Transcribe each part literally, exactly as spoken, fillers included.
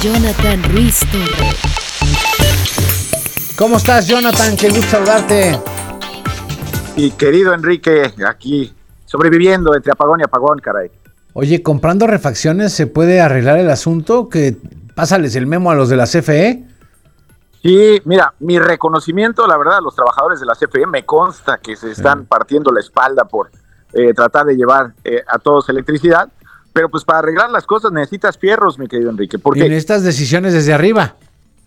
Jonathan Ruiz Torres. ¿Cómo estás, Jonathan? Qué gusto saludarte. Y querido Enrique, aquí sobreviviendo entre apagón y apagón, caray. Oye, comprando refacciones, ¿se puede arreglar el asunto? Que pásales el memo a los de la C F E. Sí, mira, mi reconocimiento, la verdad, a los trabajadores de la C F E, me consta que se están sí. partiendo la espalda por eh, tratar de llevar eh, a todos electricidad, pero pues para arreglar las cosas necesitas fierros, mi querido Enrique. ¿Por qué? Y necesitas decisiones desde arriba.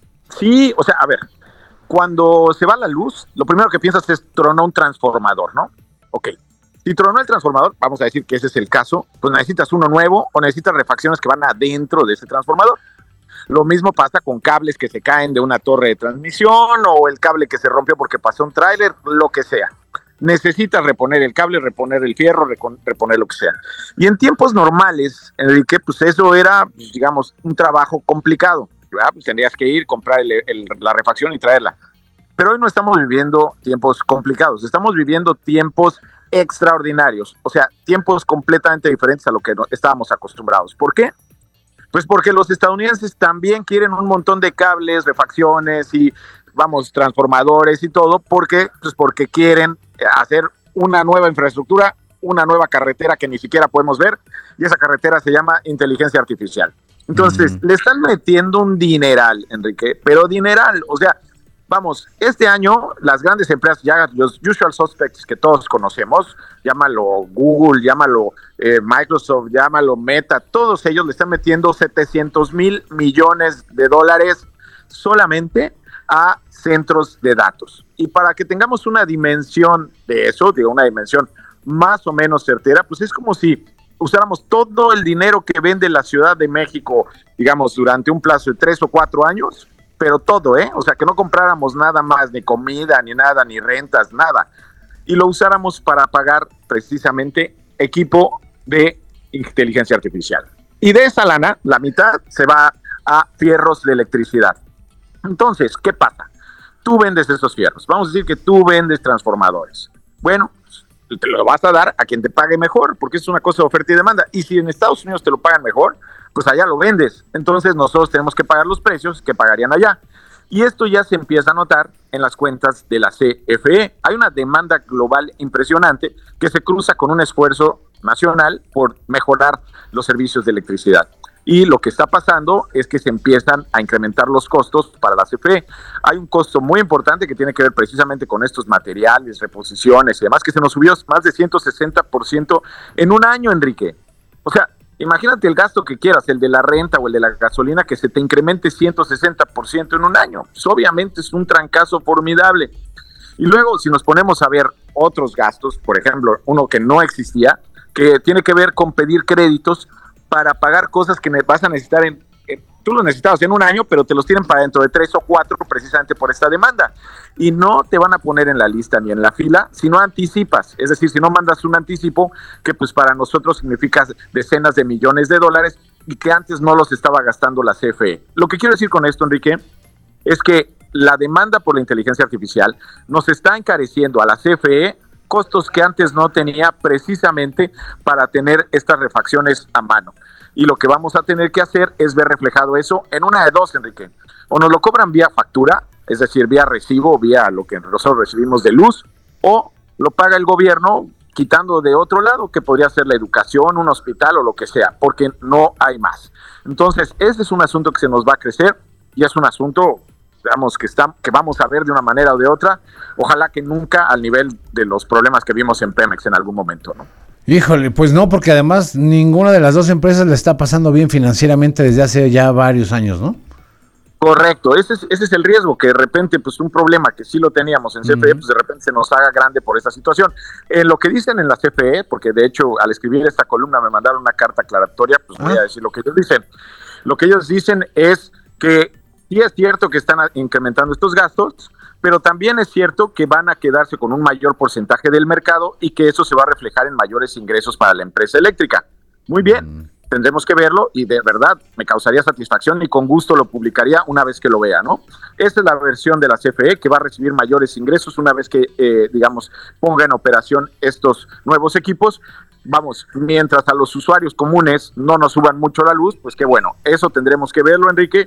Sí, o sea, a ver, cuando se va la luz, lo primero que piensas es tronó un transformador, ¿no? Ok. Si tronó el transformador, vamos a decir que ese es el caso, pues necesitas uno nuevo o necesitas refacciones que van adentro de ese transformador. Lo mismo pasa con cables que se caen de una torre de transmisión o el cable que se rompió porque pasó un tráiler, lo que sea. Necesitas reponer el cable, reponer el fierro, reponer lo que sea. Y en tiempos normales, Enrique, pues eso era, digamos, un trabajo complicado, ¿verdad? Pues tendrías que ir, comprar el, el, la refacción y traerla. Pero hoy no estamos viviendo tiempos complicados, estamos viviendo tiempos extraordinarios, o sea, tiempos completamente diferentes a lo que no, estábamos acostumbrados. ¿Por qué? Pues porque los estadounidenses también quieren un montón de cables, refacciones y, vamos, transformadores y todo, porque pues porque quieren hacer una nueva infraestructura, una nueva carretera que ni siquiera podemos ver, y esa carretera se llama inteligencia artificial. Entonces, mm. le están metiendo un dineral, Enrique, pero dineral, o sea, vamos, este año las grandes empresas, ya los usual suspects que todos conocemos, llámalo Google, llámalo eh, Microsoft, llámalo Meta, todos ellos le están metiendo setecientos mil millones de dólares solamente a centros de datos. Y para que tengamos una dimensión de eso, digo, una dimensión más o menos certera, pues es como si usáramos todo el dinero que vende la Ciudad de México, digamos, durante un plazo de tres o cuatro años, pero todo, ¿eh? O sea, que no compráramos nada más, ni comida, ni nada, ni rentas, nada. Y lo usáramos para pagar precisamente equipo de inteligencia artificial. Y de esa lana, la mitad se va a fierros de electricidad. Entonces, ¿qué pasa? Tú vendes esos fierros. Vamos a decir que tú vendes transformadores. Bueno, te lo vas a dar a quien te pague mejor, porque es una cosa de oferta y demanda. Y si en Estados Unidos te lo pagan mejor, pues allá lo vendes. Entonces nosotros tenemos que pagar los precios que pagarían allá. Y esto ya se empieza a notar en las cuentas de la C F E. Hay una demanda global impresionante que se cruza con un esfuerzo nacional por mejorar los servicios de electricidad. Y lo que está pasando es que se empiezan a incrementar los costos para la C F E. Hay un costo muy importante que tiene que ver precisamente con estos materiales, reposiciones y demás, que se nos subió más de ciento sesenta por ciento en un año, Enrique. O sea, imagínate el gasto que quieras, el de la renta o el de la gasolina, que se te incremente ciento sesenta por ciento en un año. Pues obviamente es un trancazo formidable. Y luego, si nos ponemos a ver otros gastos, por ejemplo, uno que no existía, que tiene que ver con pedir créditos para pagar cosas que vas a necesitar en, en, tú los necesitabas en un año, pero te los tienen para dentro de tres o cuatro precisamente por esta demanda. Y no te van a poner en la lista ni en la fila si no anticipas, es decir, si no mandas un anticipo que pues para nosotros significa decenas de millones de dólares y que antes no los estaba gastando la C F E. Lo que quiero decir con esto, Enrique, es que la demanda por la inteligencia artificial nos está encareciendo a la C F E costos que antes no tenía precisamente para tener estas refacciones a mano. Y lo que vamos a tener que hacer es ver reflejado eso en una de dos, Enrique. O nos lo cobran vía factura, es decir, vía recibo, vía lo que nosotros recibimos de luz, o lo paga el gobierno quitando de otro lado, que podría ser la educación, un hospital o lo que sea, porque no hay más. Entonces, ese es un asunto que se nos va a crecer y es un asunto, digamos, que, está, que vamos a ver de una manera o de otra, ojalá que nunca al nivel de los problemas que vimos en Pemex en algún momento, ¿no? Híjole, pues no, porque además ninguna de las dos empresas le está pasando bien financieramente desde hace ya varios años, ¿no? Correcto, ese es, ese es el riesgo, que de repente pues un problema que sí lo teníamos en C F E, uh-huh. pues de repente se nos haga grande por esta situación. En lo que dicen en la C F E, porque de hecho al escribir esta columna me mandaron una carta aclaratoria, pues voy uh-huh. a decir lo que ellos dicen. Lo que ellos dicen es que sí es cierto que están incrementando estos gastos, pero también es cierto que van a quedarse con un mayor porcentaje del mercado y que eso se va a reflejar en mayores ingresos para la empresa eléctrica. Muy bien, mm. tendremos que verlo y de verdad me causaría satisfacción y con gusto lo publicaría una vez que lo vea, ¿no? Esta es la versión de la C F E, que va a recibir mayores ingresos una vez que, eh, digamos, ponga en operación estos nuevos equipos. Vamos, mientras a los usuarios comunes no nos suban mucho la luz, pues qué bueno, eso tendremos que verlo, Enrique,